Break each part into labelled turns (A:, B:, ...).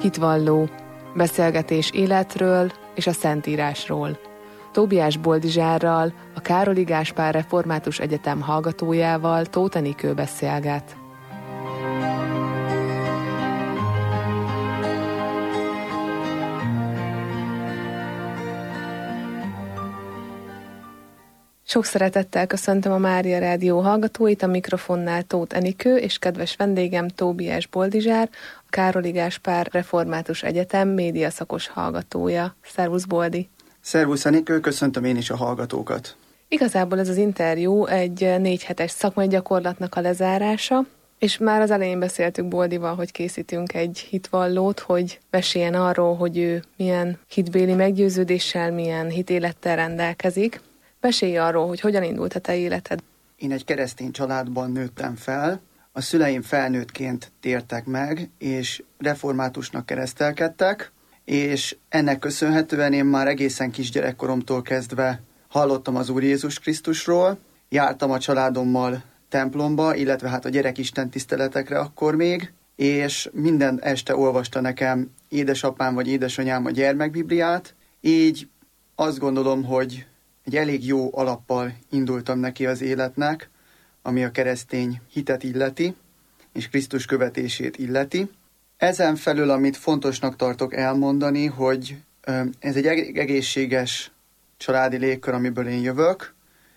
A: Hitvalló, beszélgetés életről és a Szentírásról. Tóbiás Boldizsárral, a Károli Gáspár Református Egyetem hallgatójával Tóth Enikő beszélget. Sok szeretettel köszöntöm a Mária Rádió hallgatóit, a mikrofonnál Tóth Enikő és kedves vendégem Tóbiás Boldizsár, a Károli Gáspár Református Egyetem médiaszakos hallgatója. Szervusz, Boldi!
B: Szervusz, Enikő, köszöntöm én is a hallgatókat.
A: Igazából ez az interjú egy 4 hetes szakmai gyakorlatnak a lezárása, és már az elején beszéltük Boldival, hogy készítünk egy hitvallót, hogy meséljen arról, hogy ő milyen hitbéli meggyőződéssel, milyen hitélettel rendelkezik. Mesélj arról, hogy hogyan indult a te életed.
B: Én egy keresztény családban nőttem fel, a szüleim felnőttként tértek meg, és reformátusnak keresztelkedtek, és ennek köszönhetően én már egészen kisgyerekkoromtól kezdve hallottam az Úr Jézus Krisztusról, jártam a családommal templomba, illetve hát a gyerekisten tiszteletekre akkor még, és minden este olvasta nekem édesapám vagy édesanyám a gyermekbibliát, így azt gondolom, hogy egy elég jó alappal indultam neki az életnek, ami a keresztény hitet illeti, és Krisztus követését illeti. Ezen felül, amit fontosnak tartok elmondani, hogy ez egy egészséges családi légkör, amiből én jövök,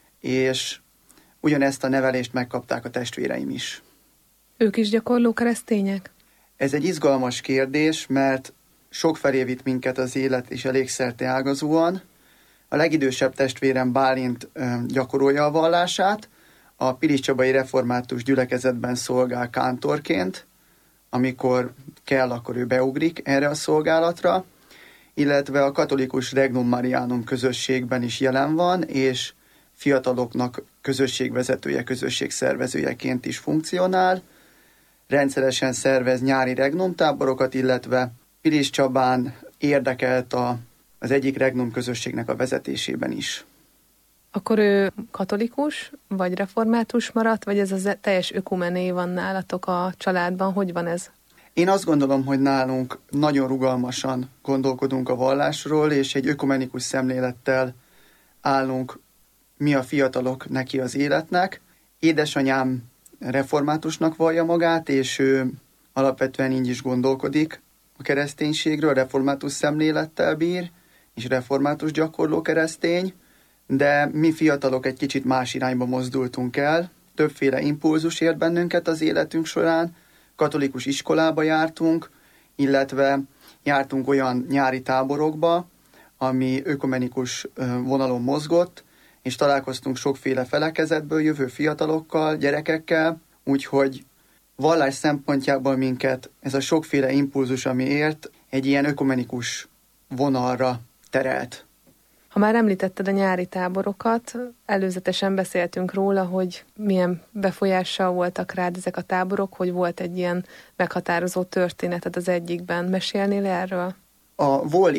B: és ugyanezt a nevelést megkapták a testvéreim is.
A: Ők is gyakorló keresztények?
B: Ez egy izgalmas kérdés, mert sokfelé vitt minket az élet, és elég szerteágazóan. A legidősebb testvérem Bálint gyakorolja a vallását, a Piliscsabai Református Gyülekezetben szolgál kántorként, amikor kell, akkor ő beugrik erre a szolgálatra, illetve a katolikus Regnum Marianum közösségben is jelen van, és fiataloknak közösségvezetője, közösségszervezőjeként is funkcionál. Rendszeresen szervez nyári Regnum táborokat, illetve Piliscsabán érdekelt az egyik Regnum közösségnek a vezetésében is.
A: Akkor ő katolikus, vagy református maradt, vagy ez a teljes ökumené van nálatok a családban? Hogy van ez?
B: Én azt gondolom, hogy nálunk nagyon rugalmasan gondolkodunk a vallásról, és egy ökumenikus szemlélettel állunk mi a fiatalok neki az életnek. Édesanyám reformátusnak vallja magát, és ő alapvetően így is gondolkodik a kereszténységről, református szemlélettel bír, és református gyakorló keresztény, de mi fiatalok egy kicsit más irányba mozdultunk el. Többféle impulzus ért bennünket az életünk során, katolikus iskolába jártunk, illetve jártunk olyan nyári táborokba, ami ökumenikus vonalon mozgott, és találkoztunk sokféle felekezetből jövő fiatalokkal, gyerekekkel, úgyhogy vallás szempontjából minket ez a sokféle impulzus, ami ért, egy ilyen ökumenikus vonalra terelt.
A: Ha már említetted a nyári táborokat, előzetesen beszéltünk róla, hogy milyen befolyással voltak rád ezek a táborok, hogy volt egy ilyen meghatározó történeted az egyikben. Mesélnél erről?
B: A Vol